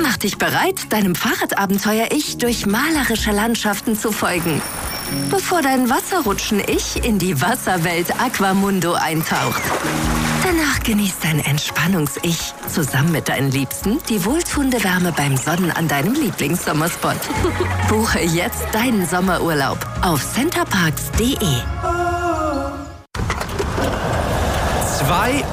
Mach dich bereit, deinem Fahrradabenteuer-Ich durch malerische Landschaften zu folgen, bevor dein Wasserrutschen-Ich in die Wasserwelt Aquamundo eintaucht. Danach genießt dein Entspannungs-Ich zusammen mit deinen Liebsten die wohltuende Wärme beim Sonnen an deinem Lieblingssommerspot. Buche jetzt deinen Sommerurlaub auf centerparks.de.